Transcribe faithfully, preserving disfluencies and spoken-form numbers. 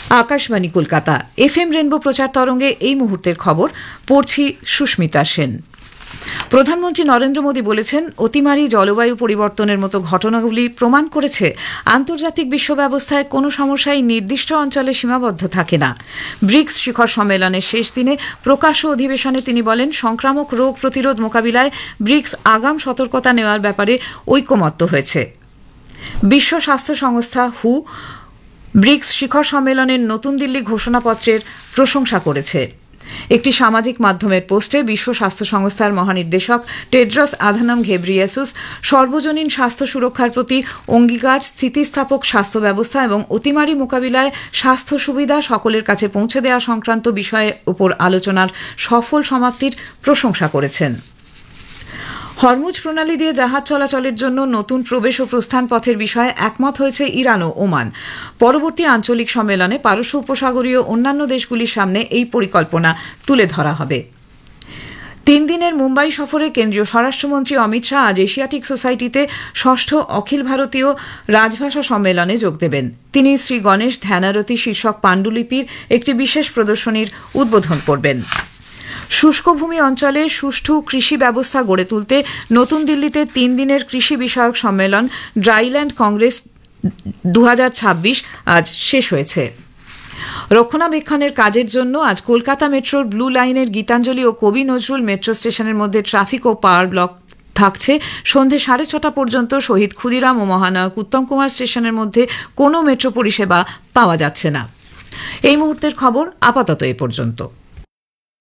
Akashvani Kolkata F M rainbow প্রচার তরঙ্গে এই মুহূর্তের খবর পড়ছি সুস্মিতা সেন। প্রধানমন্ত্রী নরেন্দ্র মোদী বলেছেন, অতিমারি, জলবায়ু পরিবর্তনের মতো ঘটনাগুলি প্রমাণ করেছে আন্তর্জাতিক বিশ্ব ব্যবস্থায় কোনো সমস্যাই নির্দিষ্ট অঞ্চলে সীমাবদ্ধ থাকে না। ব্রিক্স শিখর সম্মেলনের শেষ দিনে প্রকাশ্য অধিবেশনে তিনি বলেন, সংক্রামক রোগ প্রতিরোধ মোকাবিলায় ব্রিক্স আগাম সতর্কতা নেওয়ার ব্যাপারে ঐকমত্য হয়েছে। বিশ্ব স্বাস্থ্য সংস্থা হু ব্রিক্স শিখর সম্মেলনের নতুন দিল্লি ঘোষণাপত্রের প্রশংসা করেছে। একটি সামাজিক মাধ্যমের পোস্টে বিশ্ব স্বাস্থ্য সংস্থার মহানির্দেশক টেড্রস আধানম ঘেব্রিয়েসুস সর্বজনীন স্বাস্থ্য সুরক্ষার প্রতি অঙ্গীকার, স্থিতিস্থাপক স্বাস্থ্য ব্যবস্থা এবং অতিমারি মোকাবিলায় স্বাস্থ্য সুবিধা সকলের কাছে পৌঁছে দেওয়া সংক্রান্ত বিষয়ের উপর আলোচনার সফল সমাপ্তির প্রশংসা করেছেন। হরমুজ প্রণালী দিয়ে জাহাজ চলাচলের জন্য নতুন প্রবেশ ও প্রস্থান পথের বিষয়ে একমত হয়েছে ইরান ও ওমান। পরবর্তী আঞ্চলিক সম্মেলনে পারস্য উপসাগরীয় অন্যান্য দেশগুলির সামনে এই পরিকল্পনা তুলে ধরা হবে। তিন দিনের মুম্বাই সফরে কেন্দ্রীয় স্বরাষ্ট্রমন্ত্রী অমিত শাহ আজ এশিয়াটিক সোসাইটিতে ষষ্ঠ অখিল ভারতীয় রাজভাষা সম্মেলনে যোগ দেবেন। তিনি শ্রী গণেশ ধ্যানারতি শীর্ষক পাণ্ডুলিপির একটি বিশেষ প্রদর্শনীর উদ্বোধন করবেন। শুষ্ক ভূমি অঞ্চলে সুষ্ঠু কৃষি ব্যবস্থা গড়ে তুলতে নতুন দিল্লিতে তিন দিনের কৃষি বিষয়ক সম্মেলন ড্রাইল্যান্ড কংগ্রেস দু হাজার ছাব্বিশ আজ শেষ হয়েছে। রক্ষণাবেক্ষণের কাজের জন্য আজ কলকাতা মেট্রোর ব্লু লাইনের গীতাঞ্জলি ও কবি নজরুল মেট্রো স্টেশনের মধ্যে ট্রাফিক ও পাওয়ার ব্লক থাকছে। সন্ধে সাড়ে ছটা পর্যন্ত শহীদ ক্ষুদিরাম ও মহানায়ক উত্তম কুমার স্টেশনের মধ্যে কোনো মেট্রো পরিষেবা পাওয়া যাচ্ছে না। এই মুহূর্তের খবর আপাতত এ পর্যন্ত।